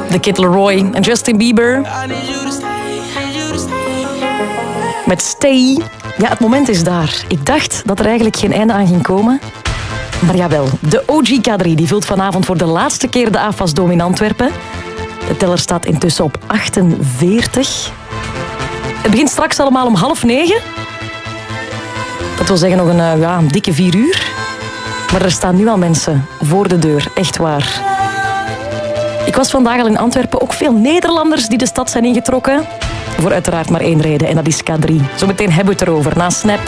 The Kid Laroi en Justin Bieber. Met Stay. Ja, het moment is daar. Ik dacht dat er eigenlijk geen einde aan ging komen. Maar jawel, de OG K3 die vult vanavond voor de laatste keer de AFAS-Dome in Antwerpen. De teller staat intussen op 48. Het begint straks allemaal om 8:30. Dat wil zeggen nog een dikke 4 uur. Maar er staan nu al mensen voor de deur, echt waar. Ik was vandaag al in Antwerpen, ook veel Nederlanders die de stad zijn ingetrokken. Voor uiteraard maar één reden, en dat is K3. Zometeen hebben we het erover, na Snap.